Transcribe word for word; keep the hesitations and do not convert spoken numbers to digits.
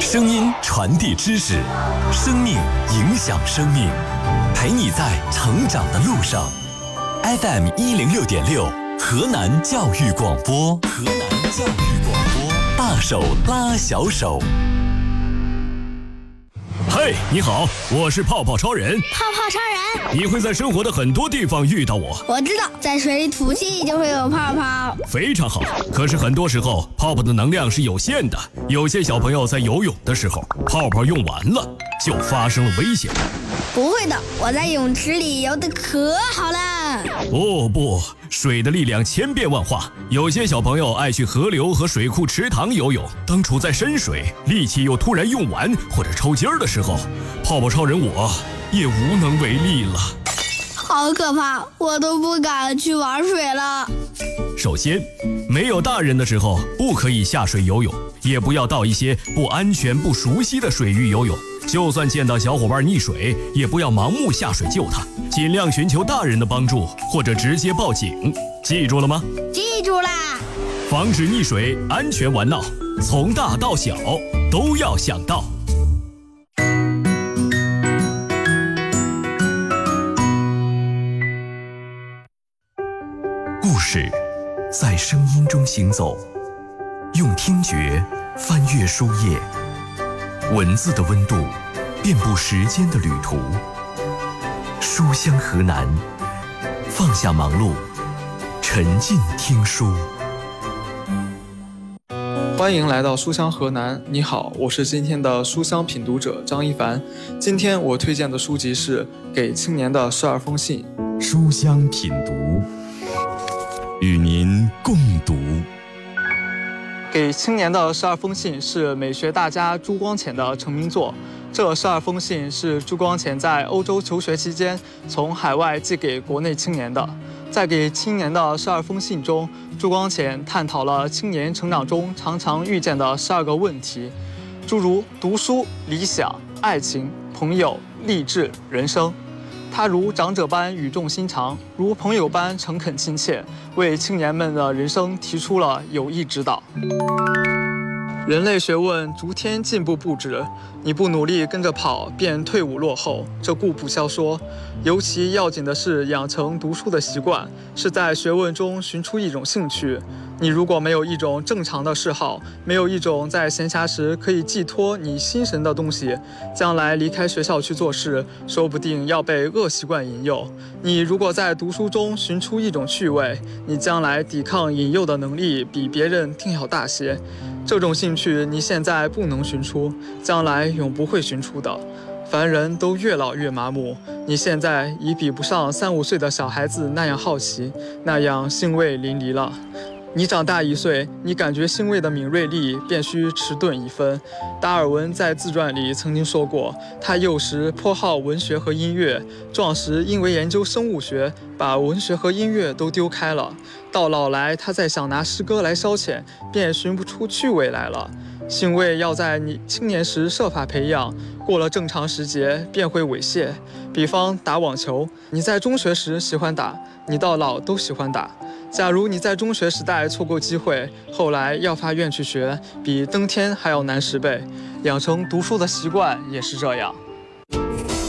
声音传递知识，生命影响生命，陪你在成长的路上。F M 一零六点六，河南教育广播，河南教育广播，大手拉小手。 嘿，你好，我是泡泡超人。 泡泡超人， 你会在生活的很多地方遇到我。 我知道，在水里吐气就会有泡泡。 非常好，可是很多时候泡泡的能量是有限的，有些小朋友在游泳的时候，泡泡用完了，就发生了危险。 不会的，我在泳池里游得可好了。 哦不，水的力量千变万化，有些小朋友爱去河流和水库、池塘游泳，当处在深水，力气又突然用完或者抽筋儿的时候，泡泡超人我也无能为力了。 好可怕，我都不敢去玩水了。 首先，没有大人的时候不可以下水游泳，也不要到一些不安全、不熟悉的水域游泳。就算见到小伙伴溺水，也不要盲目下水救他，尽量寻求大人的帮助，或者直接报警。记住了吗？ 记住啦！ 防止溺水，安全玩闹，从大到小都要想到。 故事在声音中行走，用听觉翻阅书页，文字的温度遍布时间的旅途。书香河南，放下忙碌，沉浸听书。 欢迎来到书香河南，你好，我是今天的书香品读者张一凡。今天我推荐的书籍是《给青年的十二封信》。 书香品读，与您共读。 给青年的十二封信是美学大家朱光潜的成名作。这十二封信是朱光潜在欧洲求学期间从海外寄给国内青年的。在给青年的十二封信中，朱光潜探讨了青年成长中常常遇见的十二个问题，诸如读书、理想、爱情、朋友、励志、人生。他如长者般语重心长，如朋友般诚恳亲切，为青年们的人生提出了有益指导。人类学问逐天进步不止，你不努力跟着跑，便退伍落后，这固不消说。尤其要紧的是养成读书的习惯，是在学问中寻出一种兴趣。你如果没有一种正常的嗜好，没有一种在闲暇时可以寄托你心神的东西，将来离开学校去做事，说不定要被恶习惯引诱。你如果在读书中寻出一种趣味，你将来抵抗引诱的能力比别人定要大些。这种兴趣你现在不能寻出，将来永不会寻出的。凡人都越老越麻木，你现在已比不上三五岁的小孩子那样好奇，那样兴味淋漓了。你长大一岁，你感觉兴味的敏锐力便需迟钝一分。达尔文在自传里曾经说过，他幼时颇好文学和音乐，壮时因为研究生物学，把文学和音乐都丢开了。到老来，他再想拿诗歌来消遣，便寻不出趣味来了。兴味要在你青年时设法培养，过了正常时节便会猥亵。比方打网球，你在中学时喜欢打，你到老都喜欢打。假如你在中学时代错过机会，后来要发愿去学，比登天还要难十倍。养成读书的习惯也是这样。